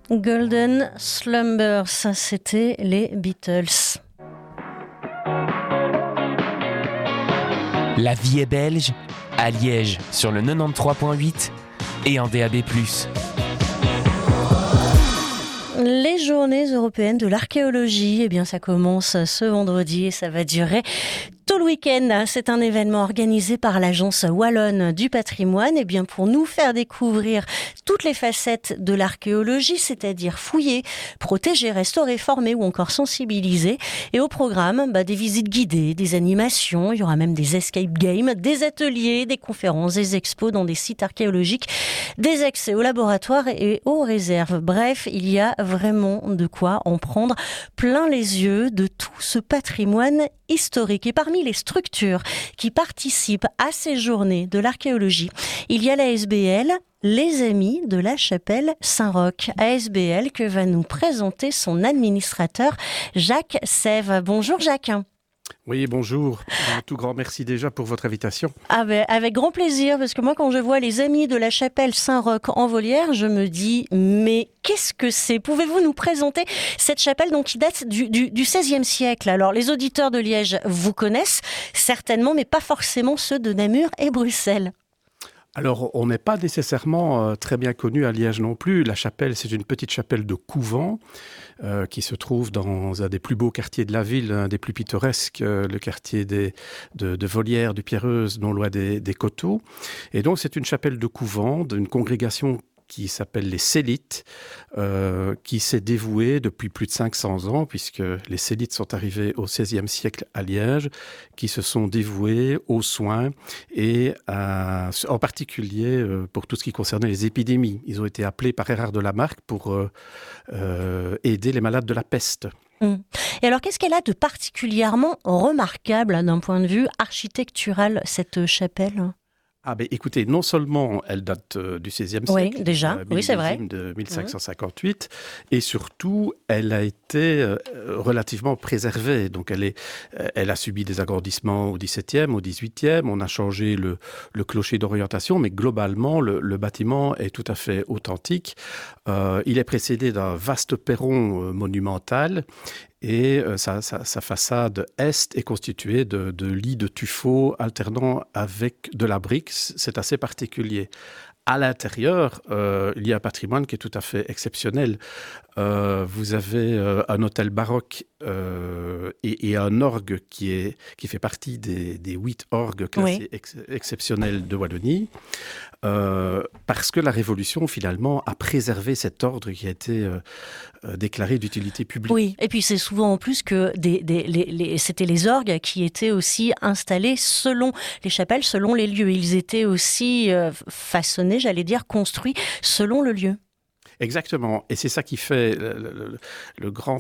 Golden Slumbers, c'était les Beatles. La vie est belge, à Liège, sur le 93.8 et en DAB+. Les journées européennes de l'archéologie, ça commence ce vendredi et ça va durer tout le week-end. C'est un événement organisé par l'Agence wallonne du patrimoine pour nous faire découvrir toutes les facettes de l'archéologie, c'est-à-dire fouiller, protéger, restaurer, former ou encore sensibiliser. Et au programme, des visites guidées, des animations, il y aura même des escape games, des ateliers, des conférences, des expos dans des sites archéologiques, des accès aux laboratoires et aux réserves. Bref, il y a vraiment de quoi en prendre plein les yeux de tout ce patrimoine historique. Et parmi les structures qui participent à ces journées de l'archéologie, il y a l'ASBL, les Amis de la Chapelle Saint-Roch. ASBL que va nous présenter son administrateur Jacques Sève. Bonjour Jacques. Oui, bonjour. Un tout grand merci déjà pour votre invitation. Avec grand plaisir, parce que moi, quand je vois les Amis de la Chapelle Saint-Roch en Volière, je me dis, mais qu'est-ce que c'est ? Pouvez-vous nous présenter cette chapelle qui date du XVIe siècle ? Alors, les auditeurs de Liège vous connaissent certainement, mais pas forcément ceux de Namur et Bruxelles. Alors, on n'est pas nécessairement très bien connu à Liège non plus. La chapelle, c'est une petite chapelle de couvent qui se trouve dans un des plus beaux quartiers de la ville, un des plus pittoresques, le quartier de Volière, du Pierreuse, non loin des Coteaux. Et donc, c'est une chapelle de couvent d'une congrégation qui s'appelle les Célites, qui s'est dévouée depuis plus de 500 ans, puisque les Célites sont arrivés au XVIe siècle à Liège, qui se sont dévoués aux soins et en particulier pour tout ce qui concernait les épidémies. Ils ont été appelés par Erard de Lamarck pour aider les malades de la peste. Et alors, qu'est-ce qu'elle a de particulièrement remarquable d'un point de vue architectural, cette chapelle ? Écoutez, non seulement elle date du XVIe siècle, oui, déjà, oui, c'est vrai, de 1558, et surtout, elle a été relativement préservée. Donc, elle a subi des agrandissements au XVIIe, au XVIIIe. On a changé le clocher d'orientation, mais globalement, le bâtiment est tout à fait authentique. Il est précédé d'un vaste perron monumental. Et sa façade est est constituée de lits de tuffeau alternant avec de la brique. C'est assez particulier. À l'intérieur, il y a un patrimoine qui est tout à fait exceptionnel. Vous avez un hôtel baroque et un orgue qui fait partie des 8 orgues classés exceptionnels de Wallonie. Parce que la Révolution, finalement, a préservé cet ordre qui a été déclaré d'utilité publique. Oui, et puis c'est souvent en plus que c'était les orgues qui étaient aussi installés selon les chapelles, selon les lieux. Ils étaient aussi façonnés, construits selon le lieu. Exactement, et c'est ça qui fait le grand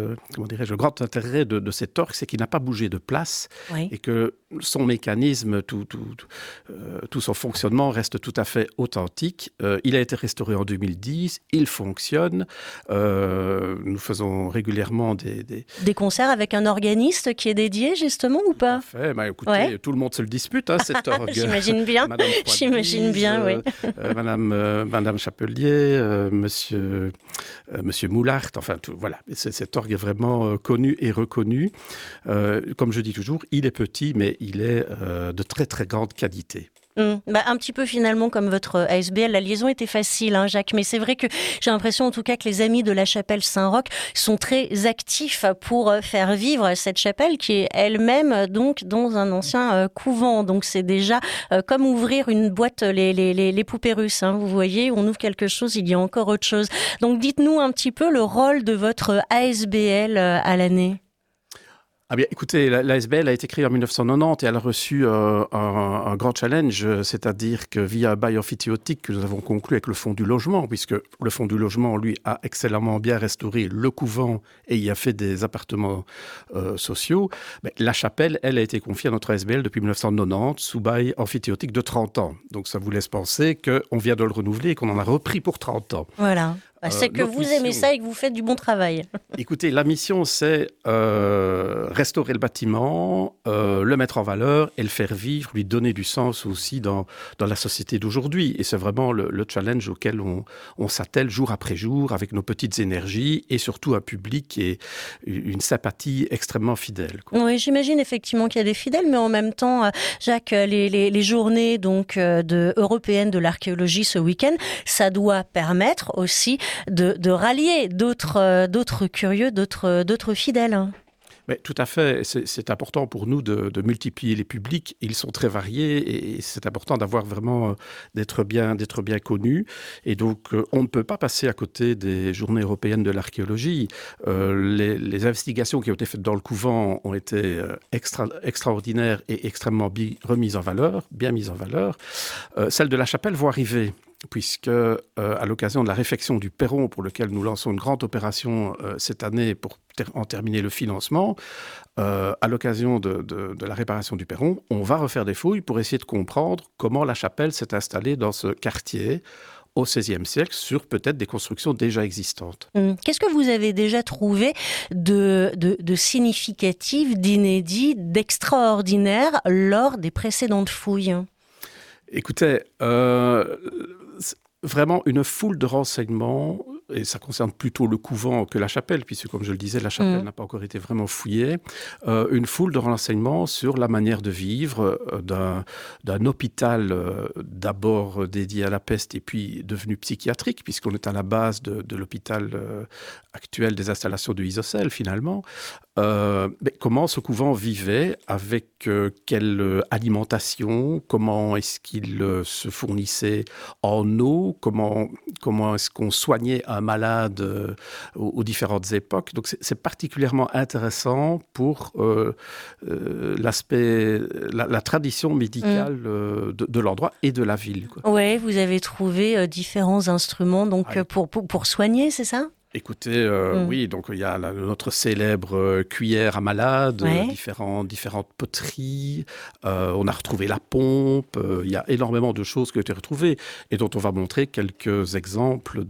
intérêt de cet orgue, c'est qu'il n'a pas bougé de place et que son mécanisme, tout son fonctionnement reste tout à fait authentique. Il a été restauré en 2010, il fonctionne. Nous faisons régulièrement des concerts avec un organiste qui est dédié justement ou pas ? Tout à fait. Écoutez, tout le monde se le dispute, cet orgue. J'imagine bien. J'imagine bien, oui. Madame Chapelier, Monsieur Moulart, voilà, cet orgue est vraiment connu et reconnu. Comme je dis toujours, il est petit, mais il est de très très grande qualité. Un petit peu finalement comme votre ASBL, la liaison était facile, Jacques, mais c'est vrai que j'ai l'impression en tout cas que les Amis de la Chapelle Saint-Roch sont très actifs pour faire vivre cette chapelle qui est elle-même donc dans un ancien couvent. Donc c'est déjà comme ouvrir une boîte, les poupées russes, vous voyez, on ouvre quelque chose, il y a encore autre chose. Donc dites-nous un petit peu le rôle de votre ASBL à l'année. Écoutez, l'ASBL a été créée en 1990 et elle a reçu un grand challenge, c'est-à-dire que via un bail amphithéotique que nous avons conclu avec le Fonds du Logement, puisque le Fonds du Logement, lui, a excellemment bien restauré le couvent et y a fait des appartements sociaux. La chapelle, elle, a été confiée à notre ASBL depuis 1990 sous bail amphithéotique de 30 ans. Donc ça vous laisse penser qu'on vient de le renouveler et qu'on en a repris pour 30 ans. Voilà. C'est que vous aimez ça et que vous faites du bon travail. Écoutez, la mission, c'est restaurer le bâtiment, le mettre en valeur et le faire vivre, lui donner du sens aussi dans la société d'aujourd'hui. Et c'est vraiment le challenge auquel on s'attelle jour après jour avec nos petites énergies et surtout un public et une sympathie extrêmement fidèle, quoi. Oui, j'imagine effectivement qu'il y a des fidèles, mais en même temps, Jacques, les journées donc européennes de l'archéologie ce week-end, ça doit permettre aussi de rallier d'autres curieux, d'autres fidèles. Mais tout à fait, c'est important pour nous de multiplier les publics. Ils sont très variés et c'est important d'avoir vraiment d'être bien connus. Et donc, on ne peut pas passer à côté des journées européennes de l'archéologie. Les investigations qui ont été faites dans le couvent ont été extraordinaires et extrêmement bien mises en valeur. Celles de la chapelle vont arriver, puisque à l'occasion de la réfection du perron, pour lequel nous lançons une grande opération cette année pour en terminer le financement, à l'occasion de la réparation du perron, on va refaire des fouilles pour essayer de comprendre comment la chapelle s'est installée dans ce quartier au XVIe siècle sur peut-être des constructions déjà existantes. Qu'est-ce que vous avez déjà trouvé de significatif, d'inédit, d'extraordinaire lors des précédentes fouilles ? Écoutez, vraiment une foule de renseignements, et ça concerne plutôt le couvent que la chapelle, puisque comme je le disais, la chapelle n'a pas encore été vraiment fouillée, une foule de renseignements sur la manière de vivre d'un hôpital d'abord dédié à la peste et puis devenu psychiatrique, puisqu'on est à la base de l'hôpital actuel des installations de Isocèle finalement. Mais comment ce couvent vivait, avec quelle alimentation, comment est-ce qu'il se fournissait en eau, comment est-ce qu'on soignait un malade aux différentes époques. Donc c'est particulièrement intéressant pour l'aspect, la tradition médicale de l'endroit et de la ville, quoi. Oui, vous avez trouvé différents instruments donc, pour soigner, c'est ça ? Écoutez, oui, donc il y a notre célèbre cuillère à malade, différentes poteries, on a retrouvé la pompe, il y a énormément de choses qui ont été retrouvées et dont on va montrer quelques exemples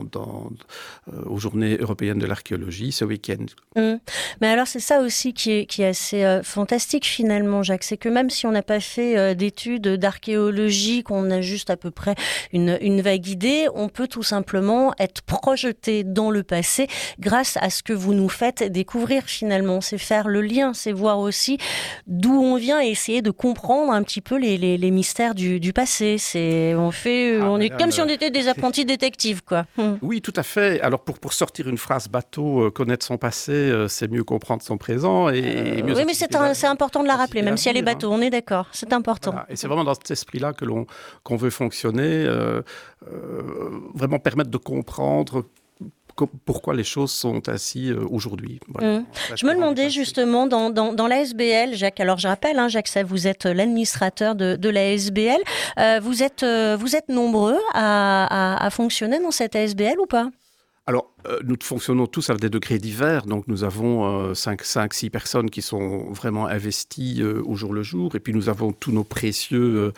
aux Journées européennes de l'archéologie ce week-end. Mais alors c'est ça aussi qui est assez fantastique finalement, Jacques, c'est que même si on n'a pas fait d'études d'archéologie, qu'on a juste à peu près une vague idée, on peut tout simplement être projeté dans le passé grâce à ce que vous nous faites découvrir finalement. C'est faire le lien, c'est voir aussi d'où on vient et essayer de comprendre un petit peu les mystères du passé. On est comme si on était des apprentis détectives, quoi. Oui, tout à fait. Alors pour sortir une phrase bateau, connaître son passé, c'est mieux comprendre son présent et mieux. Oui, mais c'est important de la rappeler, même si elle est bateau, on est d'accord, c'est important. Voilà. Et c'est vraiment dans cet esprit-là qu'on veut fonctionner, vraiment permettre de comprendre pourquoi les choses sont ainsi aujourd'hui. Voilà. Je me demandais justement, dans l'ASBL, Jacques, alors je rappelle, Jacques, vous êtes l'administrateur de l'ASBL, vous êtes nombreux à fonctionner dans cette ASBL ou pas ? Alors, nous fonctionnons tous à des degrés divers, donc nous avons 5-6 personnes qui sont vraiment investies au jour le jour, et puis nous avons tous nos précieux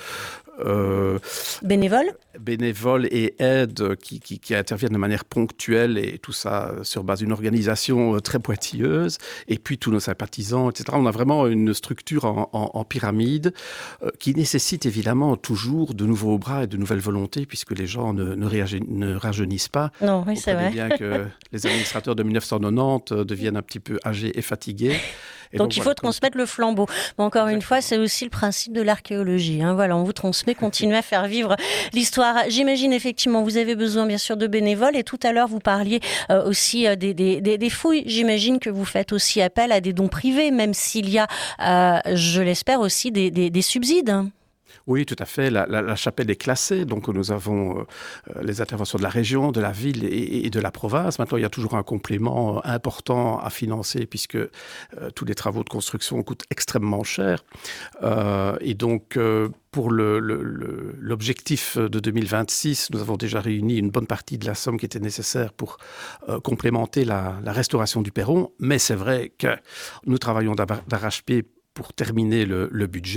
bénévoles et aides qui interviennent de manière ponctuelle, et tout ça sur base d'une organisation très pointilleuse, et puis tous nos sympathisants, etc. On a vraiment une structure en pyramide qui nécessite évidemment toujours de nouveaux bras et de nouvelles volontés, puisque les gens ne rajeunissent pas. Non, oui, c'est vrai. Bien que les administrateurs de 1990 deviennent un petit peu âgés et fatigués. Donc il faut transmettre le flambeau. Mais encore une fois, c'est aussi le principe de l'archéologie. Voilà, on vous transmet, continuez à faire vivre l'histoire. J'imagine effectivement, vous avez besoin bien sûr de bénévoles. Et tout à l'heure, vous parliez aussi des fouilles. J'imagine que vous faites aussi appel à des dons privés, même s'il y a, je l'espère aussi, des subsides. Oui, tout à fait. La chapelle est classée, donc nous avons les interventions de la région, de la ville et de la province. Maintenant, il y a toujours un complément important à financer puisque tous les travaux de construction coûtent extrêmement cher. Et donc, pour l'objectif de 2026, nous avons déjà réuni une bonne partie de la somme qui était nécessaire pour complémenter la restauration du perron. Mais c'est vrai que nous travaillons d'arrache-pied pour terminer le budget.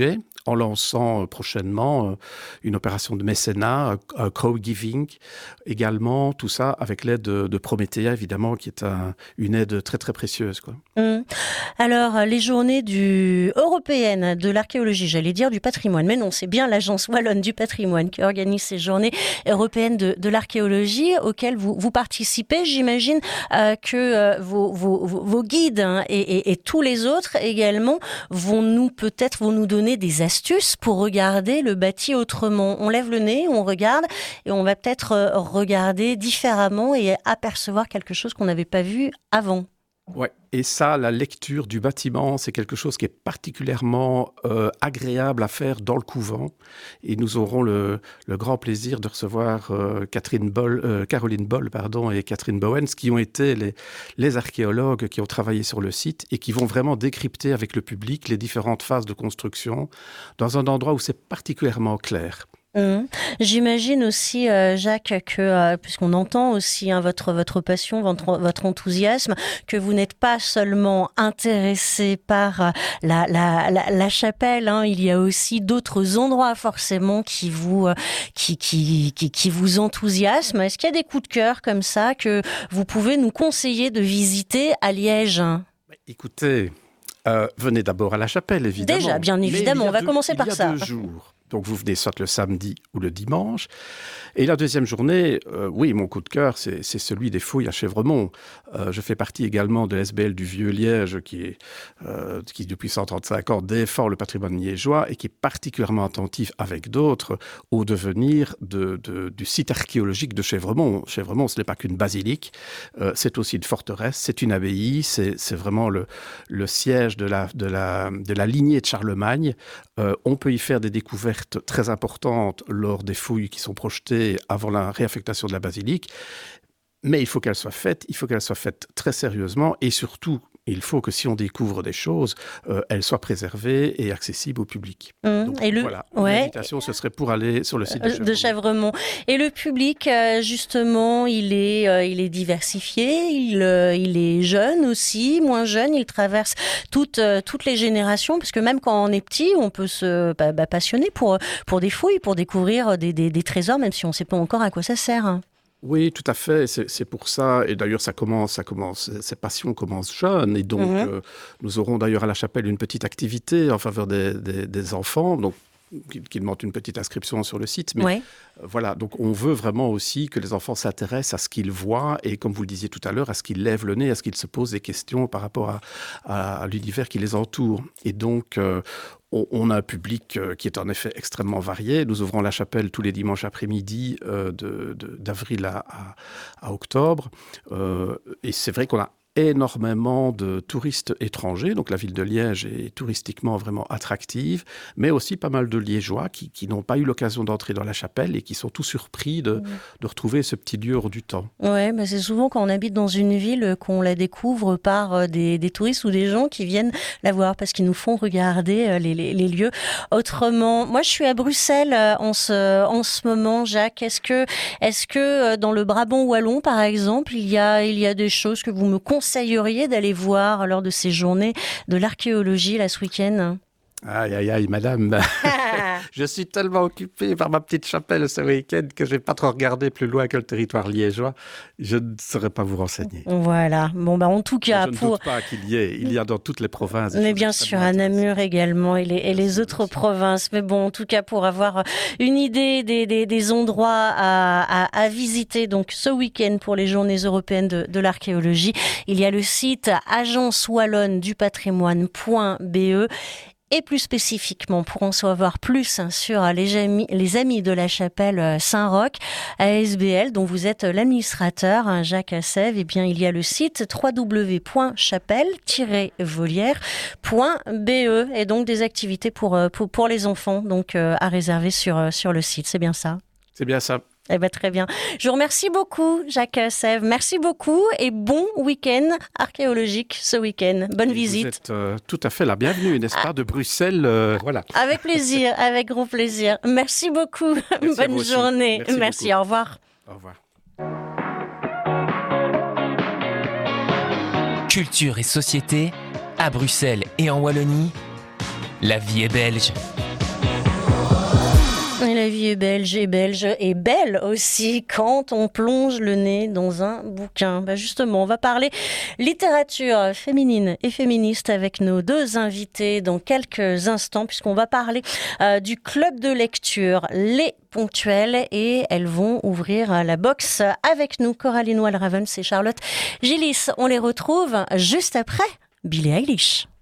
en lançant prochainement une opération de mécénat, un co-giving également, tout ça avec l'aide de Promethea, évidemment, qui est une aide très très précieuse, quoi. Alors, les journées européennes de l'archéologie, j'allais dire du patrimoine, mais non, c'est bien l'Agence Wallonne du patrimoine qui organise ces journées européennes de l'archéologie auxquelles vous participez. J'imagine que vos guides et tous les autres également vont nous donner des astuces pour regarder le bâti autrement. On lève le nez, on regarde et on va peut-être regarder différemment et apercevoir quelque chose qu'on n'avait pas vu avant. Ouais. Et ça, la lecture du bâtiment, c'est quelque chose qui est particulièrement agréable à faire dans le couvent. Et nous aurons le grand plaisir de recevoir Caroline Boll et Catherine Bowens, qui ont été les archéologues qui ont travaillé sur le site et qui vont vraiment décrypter avec le public les différentes phases de construction dans un endroit où c'est particulièrement clair. J'imagine aussi, Jacques, que puisqu'on entend aussi votre passion, votre enthousiasme, que vous n'êtes pas seulement intéressé par la chapelle. Il y a aussi d'autres endroits forcément qui vous enthousiasment. Est-ce qu'il y a des coups de cœur comme ça que vous pouvez nous conseiller de visiter à Liège ? Écoutez, venez d'abord à la chapelle, évidemment. Déjà, bien évidemment, on va commencer par ça. Il y a 2 jours. Donc, vous venez soit le samedi ou le dimanche. Et la deuxième journée, oui, mon coup de cœur, c'est celui des fouilles à Chèvremont. Je fais partie également de l'SBL du Vieux-Liège, qui depuis 135 ans, défend le patrimoine liégeois et qui est particulièrement attentif, avec d'autres, au devenir du site archéologique de Chèvremont. Chèvremont, ce n'est pas qu'une basilique, c'est aussi une forteresse, c'est une abbaye, c'est vraiment le siège de la lignée de Charlemagne. On peut y faire des découvertes très importantes lors des fouilles qui sont projetées avant la réaffectation de la basilique, mais il faut qu'elles soient faites très sérieusement et surtout, il faut que si on découvre des choses, elles soient préservées et accessibles au public. Donc, voilà, l'invitation, ce serait pour aller sur le site de Chèvremont. Et le public, justement, il est diversifié, il est jeune aussi, moins jeune, il traverse toutes les générations, parce que même quand on est petit, on peut se passionner pour des fouilles, pour découvrir des trésors, même si on ne sait pas encore à quoi ça sert. Oui, tout à fait. C'est pour ça. Et d'ailleurs, ça commence. Ces passions commencent jeunes. Et donc, nous aurons d'ailleurs à la chapelle une petite activité en faveur des enfants. Donc, qui demande une petite inscription sur le site. Mais voilà, donc on veut vraiment aussi que les enfants s'intéressent à ce qu'ils voient et, comme vous le disiez tout à l'heure, à ce qu'ils lèvent le nez, à ce qu'ils se posent des questions par rapport à l'univers qui les entoure. Et donc, on a un public qui est en effet extrêmement varié. Nous ouvrons la chapelle tous les dimanches après-midi d'avril à octobre. Et c'est vrai qu'on a énormément de touristes étrangers, donc la ville de Liège est touristiquement vraiment attractive, mais aussi pas mal de Liégeois qui n'ont pas eu l'occasion d'entrer dans la chapelle et qui sont tout surpris de retrouver ce petit lieu hors du temps. Oui, mais c'est souvent quand on habite dans une ville qu'on la découvre par des touristes ou des gens qui viennent la voir parce qu'ils nous font regarder les lieux autrement. Moi, je suis à Bruxelles en ce moment, Jacques. Est-ce que dans le Brabant wallon, par exemple, il y a des choses que vous me conseilleriez d'aller voir lors de ces journées de l'archéologie là ce week-end? Aïe, madame. Je suis tellement occupé par ma petite chapelle ce week-end que je n'ai pas trop regardé plus loin que le territoire liégeois. Je ne saurais pas vous renseigner. Voilà. Bon, en tout cas... Je ne doute pas il y a dans toutes les provinces. Mais bien sûr, à Namur également et les autres provinces. Mais bon, en tout cas, pour avoir une idée des endroits à visiter, donc ce week-end pour les journées européennes de l'archéologie, il y a le site agencewallonnedupatrimoine.be. Et plus spécifiquement, pour en savoir plus sur les amis de la chapelle Saint-Roch, ASBL, dont vous êtes l'administrateur, Jacques Assève, il y a le site www.chapelle-volière.be et donc des activités pour les enfants donc à réserver sur le site. C'est bien ça? C'est bien ça. Très bien. Je vous remercie beaucoup, Jacques Assève. Merci beaucoup et bon week-end archéologique ce week-end. Bonne visite. Vous êtes tout à fait la bienvenue, n'est-ce pas, de Bruxelles. Voilà. Avec plaisir, avec grand plaisir. Merci beaucoup. Merci Bonne journée. Merci, au revoir. Au revoir. Culture et société, à Bruxelles et en Wallonie, la vie est belge. la vie est belge et belle aussi quand on plonge le nez dans un bouquin. Justement, on va parler littérature féminine et féministe avec nos deux invités dans quelques instants, puisqu'on va parler du club de lecture Les Ponctuelles, et elles vont ouvrir la box avec nous. Coraline Walravens et Charlotte Gillis. On les retrouve juste après Billie Eilish.